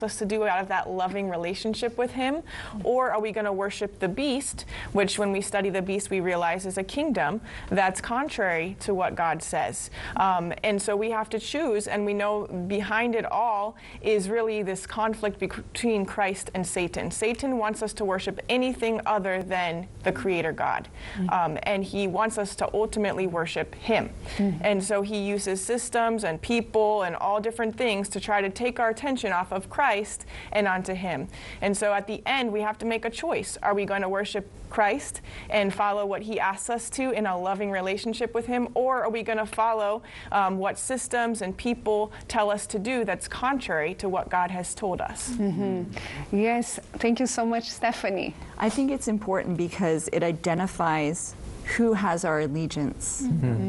us to do out of that loving relationship with him? Or are we going to worship the beast, which when we study the beast we realize is a kingdom that's contrary to what God says? And so we have to choose, and we know behind it all is really this conflict between Christ and Satan. Satan wants us to worship anything other than the Creator God, and he wants us to ultimately worship him. And so he uses systems and people and all different things to try to take our attention off of Christ and onto him. And so at the end, we have to make a choice. Are we going to worship Christ and follow what he asks us to in a loving relationship with him, or are we going to follow what systems and people tell us to do that's contrary to what God has told us? Yes, thank you so much, Stephanie. I think it's important because it identifies who has our allegiance.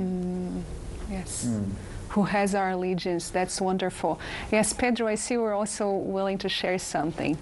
Yes. Who has our allegiance. That's wonderful. Yes, Pedro, I see we're also willing to share something.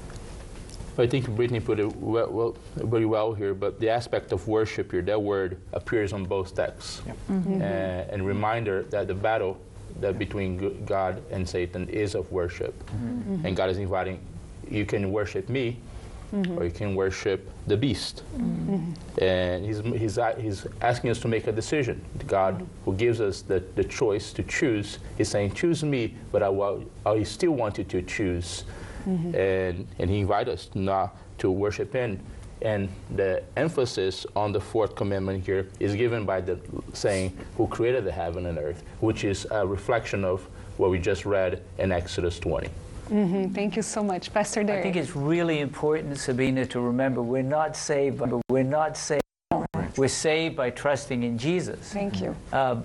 I think Brittany put it very well here, but the aspect of worship here, that word appears on both texts. And reminder that the battle that between God and Satan is of worship. And God is inviting, you can worship me, or you can worship the beast. And he's asking us to make a decision. God, who gives us the choice to choose, is saying, choose me, but I still want you to choose. And he invites us not to worship him. And the emphasis on the fourth commandment here is given by the saying, who created the heaven and earth, which is a reflection of what we just read in Exodus 20. Thank you so much. Pastor Derek. I think it's really important, Sabina, to remember we're not saved, but we're saved by trusting in Jesus. Thank you.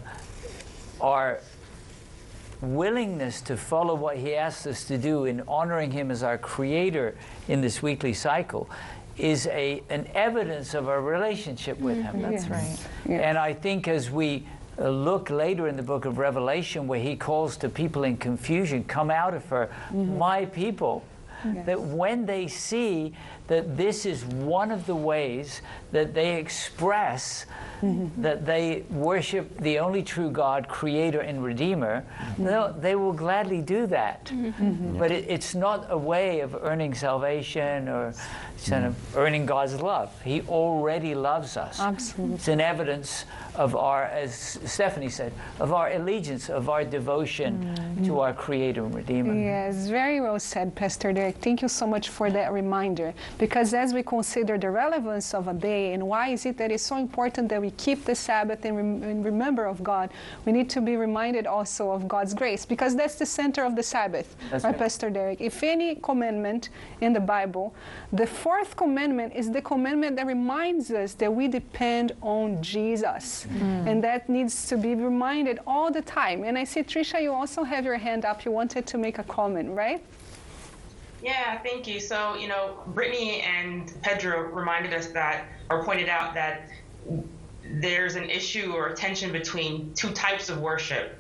Our willingness to follow what he asks us to do in honoring him as our creator in this weekly cycle is an evidence of our relationship with him. That's right. Yeah. And I think as we look later in the book of Revelation where he calls to people in confusion, come out of her, my people, that when they see that this is one of the ways that they express that they worship the only true God, Creator and Redeemer, they will gladly do that. But it's not a way of earning salvation or kind of earning God's love. He already loves us. Absolutely. It's an evidence of our, as Stephanie said, of our allegiance, of our devotion to our Creator and Redeemer. Yes, very well said, Pastor Derek. Thank you so much for that reminder. Because as we consider the relevance of a day and why is it that it's so important that we keep the Sabbath and remember of God, we need to be reminded also of God's grace, because that's the center of the Sabbath, right, Pastor Derek? If any commandment in the Bible, the fourth commandment is the commandment that reminds us that we depend on Jesus. And that needs to be reminded all the time. And I see, Tricia, you also have your hand up. You wanted to make a comment, right? Yeah, thank you. So, Brittany and Pedro reminded us that, or pointed out that there's an issue or a tension between two types of worship.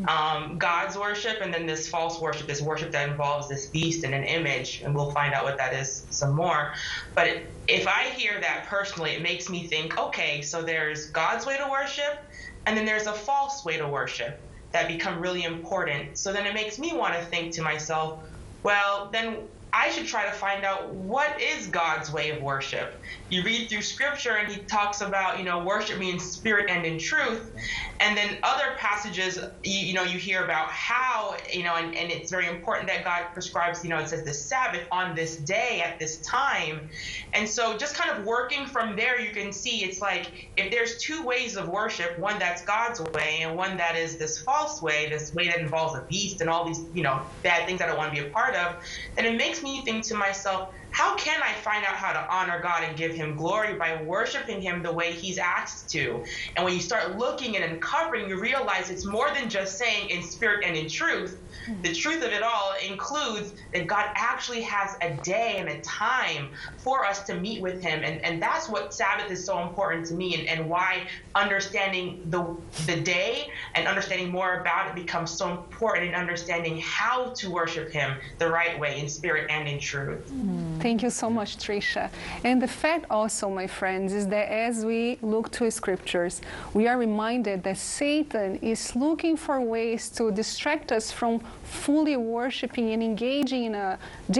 God's worship and then this false worship, this worship that involves this beast and an image, and we'll find out what that is some more. But if I hear that personally, it makes me think, okay, so there's God's way to worship, and then there's a false way to worship that become really important. So then it makes me want to think to myself, well, then I should try to find out what is God's way of worship. You read through scripture and he talks about, worship me in spirit and in truth. And then other passages, you hear about how, and it's very important that God prescribes, it says the Sabbath on this day at this time. And so just kind of working from there, you can see it's like if there's two ways of worship, one that's God's way and one that is this false way, this way that involves a beast and all these, bad things I don't want to be a part of, then it makes me think to myself, how can I find out how to honor God and give him glory? By worshiping him the way he's asked to. And when you start looking and uncovering, you realize it's more than just saying in spirit and in truth. The truth of it all includes that God actually has a day and a time for us to meet with him. And that's what Sabbath is so important to me, and why understanding the day and understanding more about it becomes so important in understanding how to worship him the right way in spirit and in truth. Thank you so much, Tricia. And the fact also, my friends, is that as we look to scriptures, we are reminded that Satan is looking for ways to distract us from fully worshiping and engaging in a